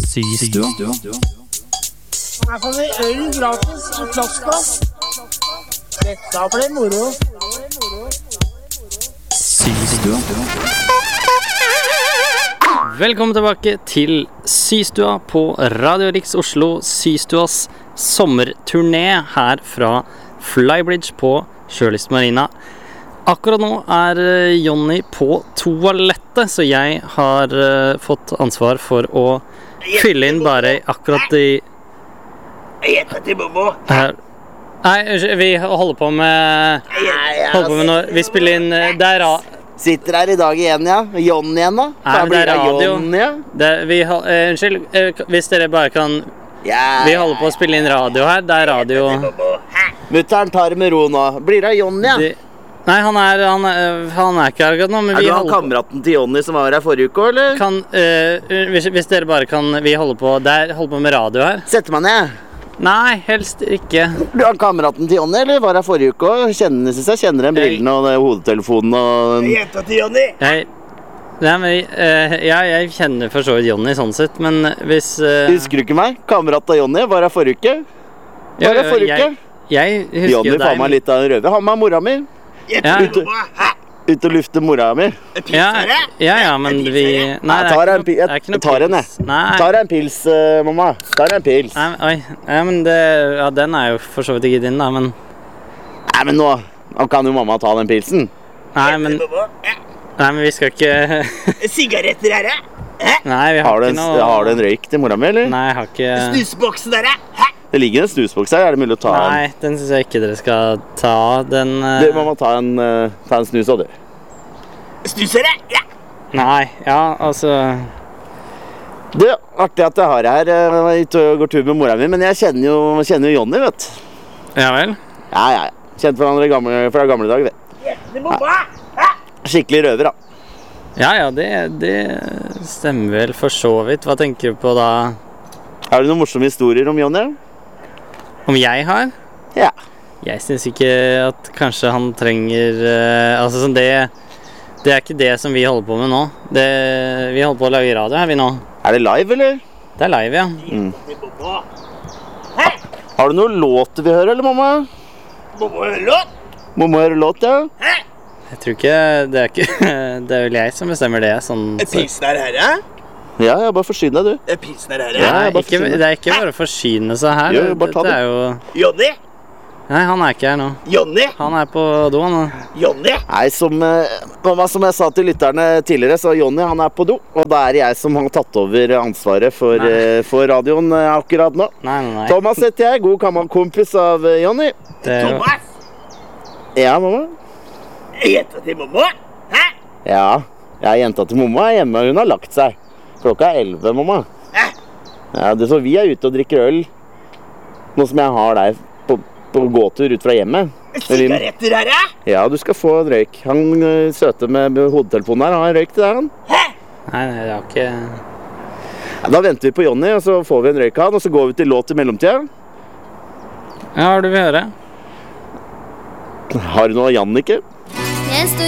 Systua. Her får vi øl gratis i flaska. Dette blir moro. Systua. Velkommen tilbake til Systua på Radio Riks Oslo, Systuas sommerturné her fra Flybridge på Sjølist Marina. Akkurat nå Jonny på toalettet, så jeg har fått ansvar for å fylle inn bare akkurat i her. Nei, vi holder på med noe. Vi spiller inn Sitter her i dag igjen, ja. Jonny igjen, da. Nei, det radio. Jonny, ja. Unnskyld, hvis dere bare kan Vi holder på å spille inn radio her. Det radio. Mutteren tar det med ro nå. Blir det Jonny, ja? Nei, han er ikke her akkurat nå, men vi holder på. Kameraten til Jonny som var her forrige uke, eller? Hvis dere bare kan Vi holder på med radio her. Setter meg ned. Nei, helst ikke. Du har kameraten til Jonny, eller var her forrige uke og synes jeg kjenner den brillene og hodetelefonen og Jenta til Jonny. Jeg kjenner for så vidt Jonny sånn sett, men hvis Husker du ikke meg? Kamerat av Jonny var her forrige uke. Jeg husker Jonny deg. Faen meg litt av en røve. Han med mora mi. Ut og lufte mora mi. Ja, men vi Nei, jeg tar en pils, mamma. Tar en pils. Oi, ja, men den jo for så vidt ikke din da, men Nei, men nå kan jo mamma ta den pilsen. Nei, men vi skal ikke Sigaretter her, Nei, vi har ikke noe Har du en røyk til mora mi, eller? Nei, jeg har ikke Snusboksen der, Det ligger en snusboks her, det mulig å ta den? Nei, den synes jeg ikke dere skal ta. Den Du, mamma, ta en snus av, du. Snus her, ja. Nei, ja, altså Du, artig at jeg har her. Jeg var ute og går tur med mora mi, men jeg kjenner jo Jonny, vet du. Ja vel? Ja. Kjent hverandre fra gamle dager, vet Skikkelig røver, da. Ja, det stemmer vel for så vidt. Hva tenker du på da? Har du noen morsomme historier om Jonny? Om jeg har? Ja. Jeg synes ikke at kanskje han trenger altså sånn det ikke det som vi holder på med nå. Vi holder på å lage radio her vi nå. Er det live, eller? Det live, ja. Har du noen låt du vil høre, eller mamma? Mamma hører låt, ja. Jeg tror ikke det er vel jeg som bestemmer det sånn. Pilsen er her, ja? Ja, bare forsyn deg, du. Pilsen er her, ja? Det er ikke bare å forsyne seg her. Jo, bare ta det. Jonny? Nei, han er ikke her nå. Jonny? Han er på do nå. Jonny? Nei, som jeg sa til lytterne tidligere, så Jonny, han er på do. Og da er det jeg som har tatt over ansvaret for radioen akkurat nå. Nei. Thomas heter jeg, god kompis av Jonny. Thomas? Ja, mamma? Jenta til mamma? Hæ? Ja, jenta til mamma hjemme, hun har lagt seg. Klokka 11, mamma. Ja, så vi er ute og drikker øl. Nå som jeg har deg på gåtur ut fra hjemmet. Sigaretter her, ja? Ja, du skal få en røyk. Han søte med hodetelefonen her, han har en røyk til deg, han. Hæ? Nei, jeg har ikke Ja, da venter vi på Jonny, og så får vi en røyk av han, og så går vi til låt i mellomtida. Ja, hva du vil høre? Har du noe av Jannicke? En stor